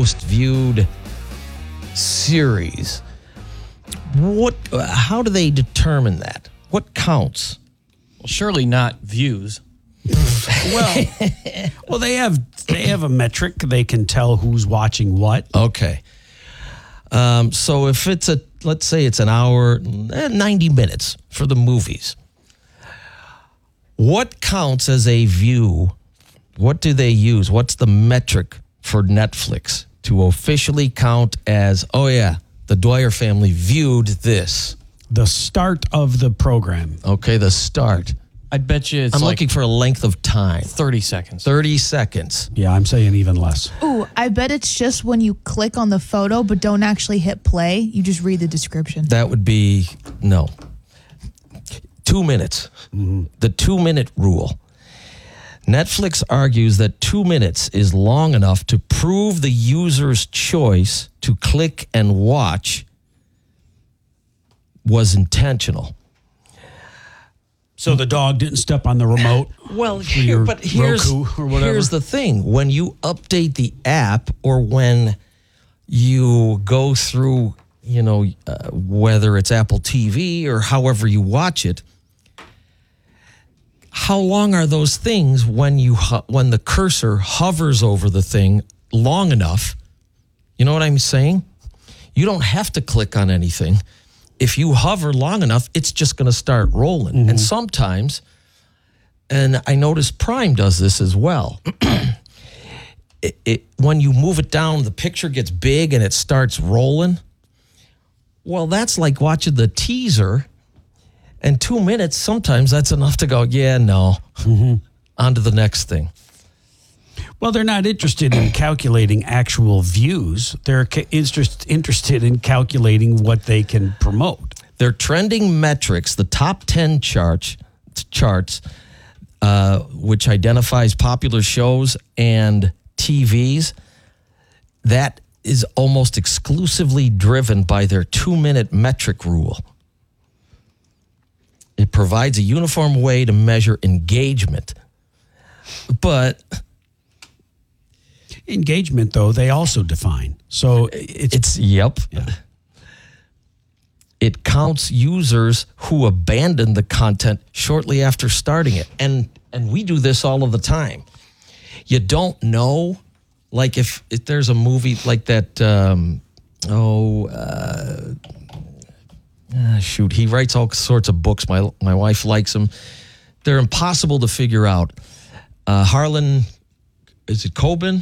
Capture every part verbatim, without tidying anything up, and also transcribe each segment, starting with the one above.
most viewed series. What? How do they determine that? What counts? Well, surely not views. Well, well, they have they have a metric. They can tell who's watching what. Okay. Um, so if it's a, let's say it's an hour, eh, ninety minutes for the movies. What counts as a view? What do they use? What's the metric for Netflix to officially count as, oh yeah, the Dwyer family viewed this? The start of the program. Okay, the start. I'd bet you it's I'm like looking for a length of time. thirty seconds. thirty seconds. Yeah, I'm saying even less. Ooh, I bet it's just when you click on the photo but don't actually hit play. You just read the description. That would be, no. Two minutes. Mm-hmm. The two-minute rule. Netflix argues that two minutes is long enough to prove the user's choice to click and watch was intentional. So the dog didn't step on the remote. Well, for here, your but here's, Roku or whatever. here's the thing. When you update the app or when you go through, you know, uh, whether it's Apple T V or however you watch it, how long are those things when you ho- when the cursor hovers over the thing long enough? You know what I'm saying? You don't have to click on anything. If you hover long enough, it's just going to start rolling. Mm-hmm. And sometimes, and I notice Prime does this as well. it, it when you move it down, the picture gets big and it starts rolling. Well, that's like watching the teaser. And two minutes, sometimes that's enough to go, yeah, no, mm-hmm. on to the next thing. Well, they're not interested in calculating actual views. They're ca- interest, interested in calculating what they can promote. Their trending metrics, the top ten charts, charts uh, which identifies popular shows and T Vs, that is almost exclusively driven by their two-minute metric rule. It provides a uniform way to measure engagement. But engagement, though, they also define. So it's, it's yep. Yeah. It counts users who abandon the content shortly after starting it. And and we do this all of the time. You don't know, like if, if there's a movie like that, um, oh, uh, Uh, shoot, he writes all sorts of books. My my wife likes them. They're impossible to figure out. Uh, Harlan, is it Coben?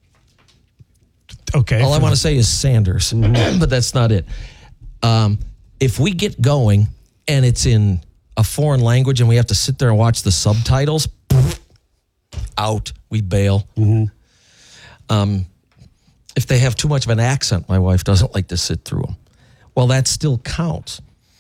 Okay. All I want to say is Sanders, mm-hmm. but that's not it. Um, if we get going and it's in a foreign language and we have to sit there and watch the subtitles, out, we bail. Mm-hmm. Um, if they have too much of an accent, my wife doesn't like to sit through them. Well, that still counts.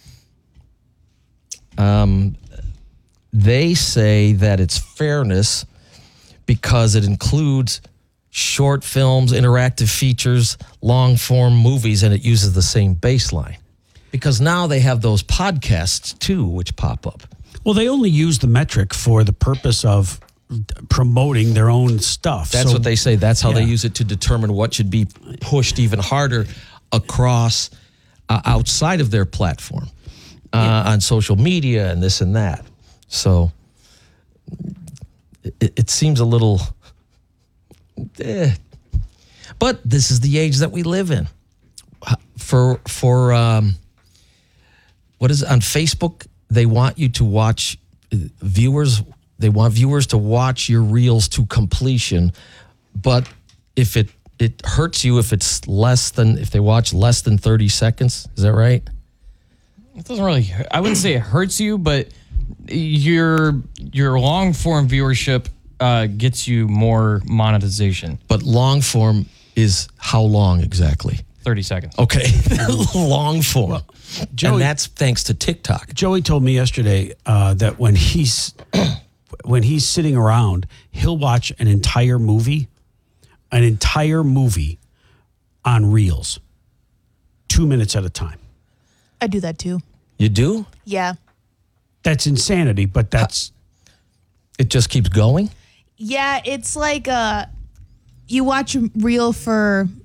Um, they say that it's fairness because it includes short films, interactive features, long-form movies, and it uses the same baseline. Because now they have those podcasts, too, which pop up. Well, they only use the metric for the purpose of promoting their own stuff. That's so, what they say. That's how yeah. they use it to determine what should be pushed even harder across Uh, outside of their platform, uh, yeah. on social media and this and that. So it, it seems a little, eh. But this is the age that we live in. For, for um, what is it, on Facebook, they want you to watch viewers, they want viewers to watch your reels to completion. But if it It hurts you if it's less than, if they watch less than thirty seconds. Is that right? It doesn't really, I wouldn't say it hurts you, but your your long form viewership uh, gets you more monetization. But long form is how long exactly? thirty seconds. Okay. Long form. Well, Joey, and that's thanks to TikTok. Joey told me yesterday uh, that when he's when he's sitting around, he'll watch an entire movie an entire movie on Reels, two minutes at a time. I do that too. You do? Yeah. That's insanity, but that's... It just keeps going? Yeah, it's like uh, you watch a reel for